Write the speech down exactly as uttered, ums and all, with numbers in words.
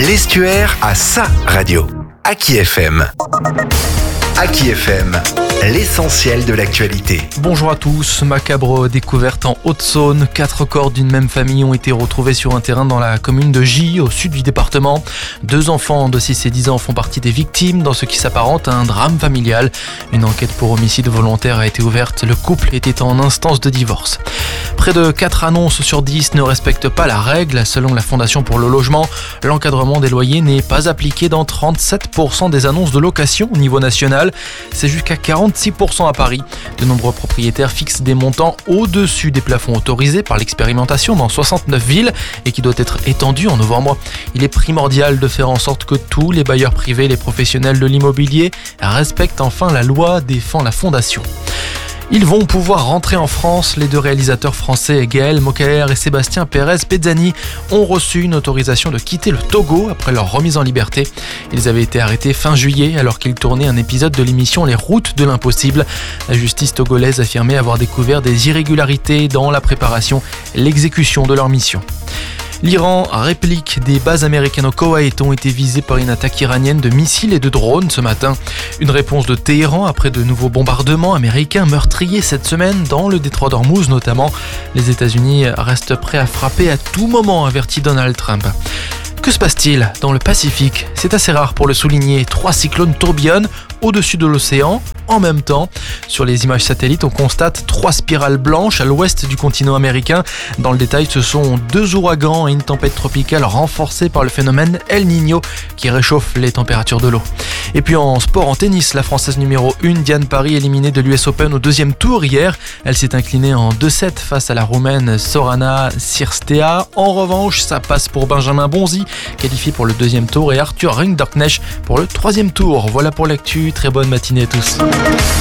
L'Estuaire a sa radio. Aki F M. Aki F M, l'essentiel de l'actualité. Bonjour à tous. Macabre découverte en Haute-Saône. Quatre corps d'une même famille ont été retrouvés sur un terrain dans la commune de Gy, au sud du département. Deux enfants de six et dix ans font partie des victimes dans ce qui s'apparente à un drame familial. Une enquête pour homicide volontaire a été ouverte. Le couple était en instance de divorce. Près de quatre annonces sur dix ne respectent pas la règle. Selon la Fondation pour le logement, l'encadrement des loyers n'est pas appliqué dans trente-sept pour cent des annonces de location au niveau national. C'est jusqu'à quarante-six pour cent à Paris. De nombreux propriétaires fixent des montants au-dessus des plafonds autorisés par l'expérimentation dans soixante-neuf villes et qui doit être étendue en novembre. Il est primordial de faire en sorte que tous les bailleurs privés et les professionnels de l'immobilier respectent enfin la loi, défend la Fondation. Ils vont pouvoir rentrer en France. Les deux réalisateurs français, Gaël Mokaer et Sébastien Pérez-Pezzani, ont reçu une autorisation de quitter le Togo après leur remise en liberté. Ils avaient été arrêtés fin juillet alors qu'ils tournaient un épisode de l'émission Les Routes de l'Impossible. La justice togolaise affirmait avoir découvert des irrégularités dans la préparation et l'exécution de leur mission. L'Iran réplique. Des bases américaines au Koweït ont été visées par une attaque iranienne de missiles et de drones ce matin. Une réponse de Téhéran après de nouveaux bombardements américains meurtriers cette semaine dans le détroit d'Ormuz notamment. Les États-Unis restent prêts à frapper à tout moment, avertit Donald Trump. Que se passe-t-il dans le Pacifique ? C'est assez rare pour le souligner. Trois cyclones tourbillonnent au-dessus de l'océan en même temps. Sur les images satellites, on constate trois spirales blanches à l'ouest du continent américain. Dans le détail, ce sont deux ouragans et une tempête tropicale renforcée par le phénomène El Niño qui réchauffe les températures de l'eau. Et puis en sport, en tennis, la Française numéro un, Diane Parry, éliminée de l'U S Open au deuxième tour hier. Elle s'est inclinée en deux sept face à la Roumaine Sorana Cirstea. En revanche, ça passe pour Benjamin Bonzi, qualifié pour le deuxième tour, et Arthur Rinderknecht pour le troisième tour. Voilà pour l'actu. Très bonne matinée à tous.